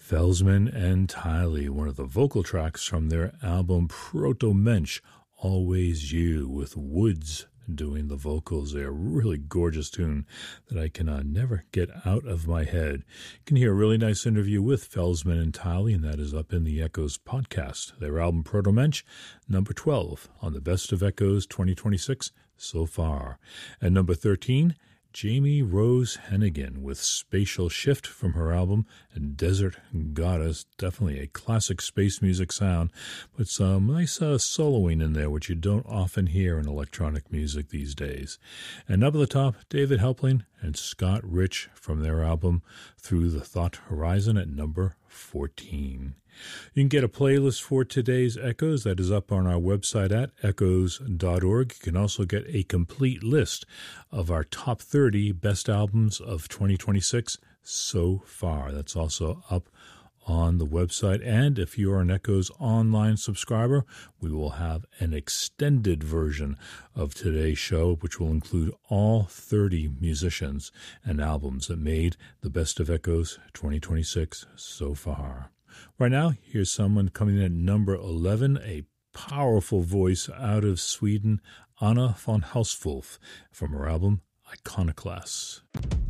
Felsman and Tiley, one of the vocal tracks from their album Proto Mensch, Always You, with Woods doing the vocals. They're a really gorgeous tune that I can never get out of my head. You can hear a really nice interview with Felsman and Tiley, and that is up in the Echoes podcast. Their album Proto Mensch, number 12 on the Best of Echoes 2026 so far. And number 13, Jamie Rose Hennigan with Spatial Shift from her album Desert Goddess. Definitely a classic space music sound, but some nice soloing in there, which you don't often hear in electronic music these days. And up at the top, David Helpling and Scott Rich from their album Through the Thought Horizon at number 14. You can get a playlist for today's Echoes that is up on our website at echoes.org. You can also get a complete list of our top 30 best albums of 2026 so far. That's also up on the website. And if you are an Echoes online subscriber, we will have an extended version of today's show, which will include all 30 musicians and albums that made the Best of Echoes 2026 so far. Right now, here's someone coming in at number 11, a powerful voice out of Sweden, Anna von Hauswolf, from her album Iconoclasts.